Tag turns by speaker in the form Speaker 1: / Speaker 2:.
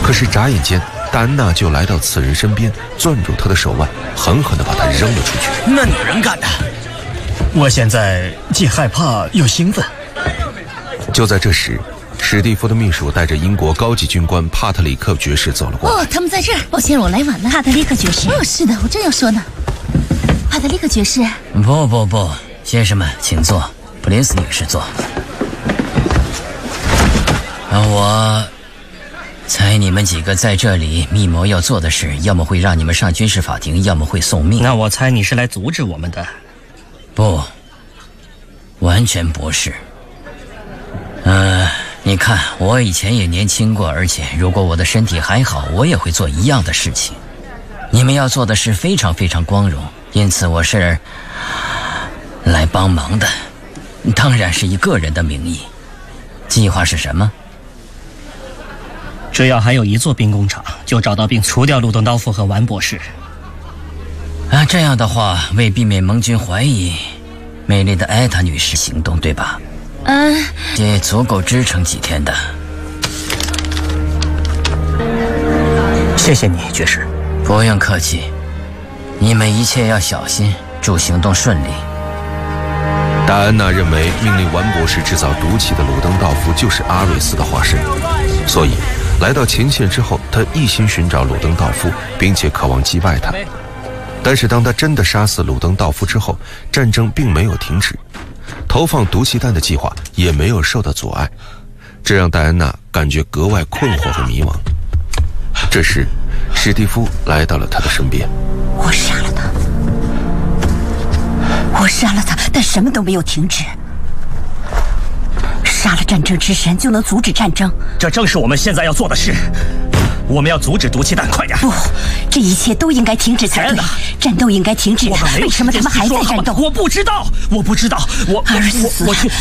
Speaker 1: 可是眨眼间，戴安娜就来到此人身边，攥住他的手腕，狠狠地把他扔了出去。
Speaker 2: 那女人干的。
Speaker 3: 我现在既害怕又兴奋。
Speaker 1: 就在这时，史蒂夫的秘书带着英国高级军官帕特里克爵士走了过来。
Speaker 4: 哦，他们在这儿。抱歉，我来晚了。帕特里克爵士。哦，是的，我正要说呢。帕特里克爵士。
Speaker 2: 不，先生们，请坐。普林斯女士坐。我猜你们几个在这里密谋要做的事，要么会让你们上军事法庭，要么会送命。
Speaker 3: 那我猜你是来阻止我们的。
Speaker 2: 不，完全不是。你看，我以前也年轻过，而且如果我的身体还好，我也会做一样的事情。你们要做的事非常非常光荣，因此我是来帮忙的，当然是以个人的名义。计划是什么？
Speaker 3: 只要还有一座兵工厂，就找到并除掉鲁登道夫和完博士。
Speaker 2: 这样的话，为避免盟军怀疑，美丽的艾塔女士行动，对吧？也足够支撑几天的。
Speaker 3: 谢谢你，爵士。
Speaker 2: 不用客气，你们一切要小心，祝行动顺利。
Speaker 1: 戴安娜认为命令完博士制造毒气的鲁登道夫就是阿瑞斯的化身，所以来到前线之后，他一心寻找鲁登道夫，并且渴望击败他。但是当他真的杀死鲁登道夫之后，战争并没有停止，投放毒气弹的计划也没有受到阻碍，这让戴安娜感觉格外困惑和迷茫。这时史蒂夫来到了他的身边。
Speaker 4: 我杀了他，但什么都没有停止。杀了战争之神就能阻止战争，
Speaker 3: 这正是我们现在要做的事。我们要阻止毒气弹，快点！
Speaker 4: 不，这一切都应该停止才对。战斗应该停止。为什么他们还在战斗？
Speaker 3: 我不知道。
Speaker 4: 阿瑞斯死了，